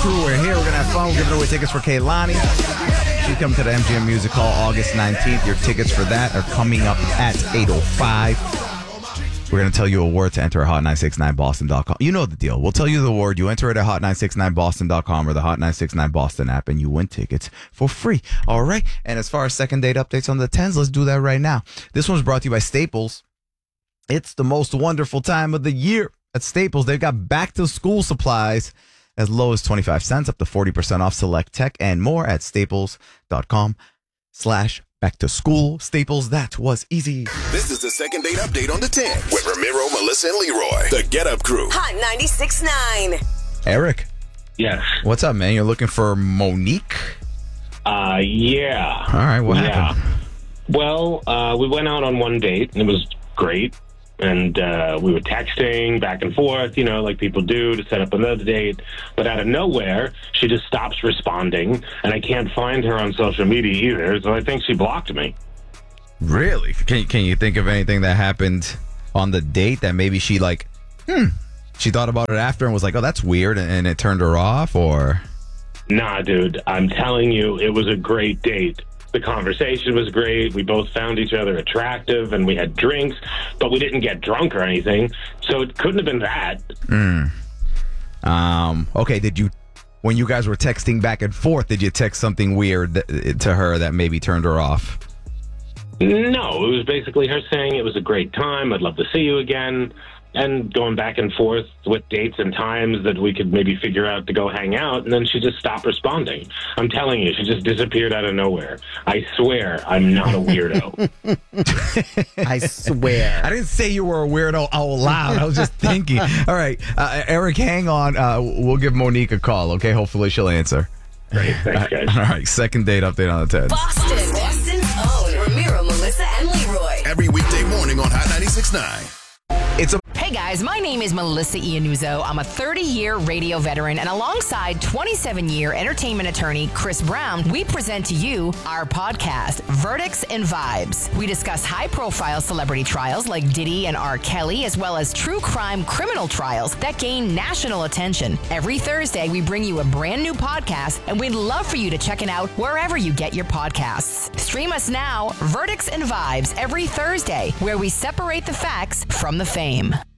Crew. We're here. We're going to have fun. We're giving away tickets for Kaylani. She's coming to the MGM Music Hall August 19th. Your tickets for that are coming up at 8:05. We're going to tell you a word to enter at hot969boston.com. You know the deal. We'll tell you the word. You enter it at hot969boston.com or the Hot 969 Boston app, and you win tickets for free. All right. And as far as second date updates on the 10s, let's do that right now. This one's brought to you by Staples. It's the most wonderful time of the year at Staples. They've got back-to-school supplies as low as 25 cents, up to 40% off select tech, and more at staples.com/back-to-school. Staples, that was easy. This is the second date update on the 10 with Ramiro, Melissa, and Leroy. The Get Up Crew. Hot 96.9. Eric. Yes. What's up, man? You're looking for Monique? Yeah. All right, what happened? Well, we went out on one date, and it was great. And we were texting back and forth, like people do, to set up another date. But out of nowhere, she just stops responding, and I can't find her on social media either, so I think she blocked me. Really? Can you think of anything that happened on the date that maybe she she thought about it after and was like, oh, that's weird, and it turned her off, or? Nah, dude, I'm telling you, it was a great date. The conversation was great. We both found each other attractive, and we had drinks, but we didn't get drunk or anything, so it couldn't have been that. Okay, when you guys were texting back and forth, did you text something weird to her that maybe turned her off? No, it was basically her saying it was a great time, I'd love to see you again, and going back and forth with dates and times that we could maybe figure out to go hang out, and then she just stopped responding. I'm telling you, she just disappeared out of nowhere. I swear I'm not a weirdo. I swear. I didn't say you were a weirdo out loud. I was just thinking. All right, Eric, hang on. We'll give Monique a call, okay? Hopefully she'll answer. Great, thanks, guys. All right, second date update on the 10. Boston's own Ramiro, Melissa, and Leroy. Every weekday morning on Hot 96.9. Hey guys, my name is Melissa Iannuzzo. I'm a 30-year radio veteran, and alongside 27-year entertainment attorney Chris Brown, we present to you our podcast, Verdicts and Vibes. We discuss high-profile celebrity trials like Diddy and R. Kelly, as well as true crime criminal trials that gain national attention. Every Thursday, we bring you a brand new podcast, and we'd love for you to check it out wherever you get your podcasts. Stream us now, Verdicts and Vibes, every Thursday, where we separate the facts from the fame.